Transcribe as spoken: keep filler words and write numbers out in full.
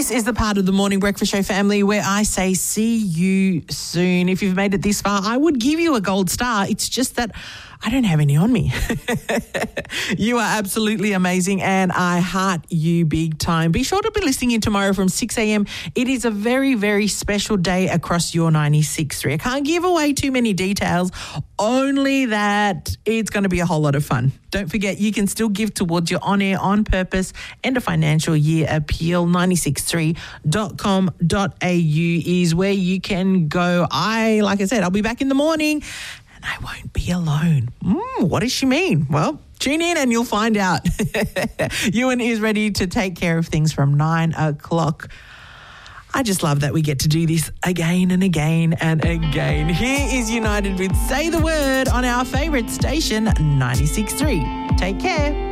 This is the part of the Morning Breakfast Show family where I say see you soon. If you've made it this far, I would give you a gold star. It's just that I don't have any on me. You are absolutely amazing and I heart you big time. Be sure to be listening in tomorrow from six a.m. It is a very, very special day across your ninety-six point three. I can't give away too many details, only that it's going to be a whole lot of fun. Don't forget, you can still give towards your on-air, on-purpose end of financial year appeal. ninety-six three dot com dot a u is where you can go. I, like I said, I'll be back in the morning. And I won't be alone. Mm, what does she mean? Well, tune in and you'll find out. Ewan is ready to take care of things from nine o'clock. I just love that we get to do this again and again and again. Here is United with Say the Word on our favourite station, ninety-six point three. Take care.